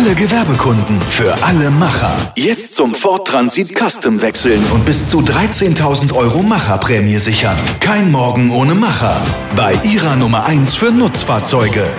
alle Gewerbekunden, für alle Macher. Jetzt zum Ford Transit Custom wechseln und bis zu 13.000 € Macherprämie sichern. Kein Morgen ohne Macher. Bei Ihrer Nummer 1 für Nutzfahrzeuge.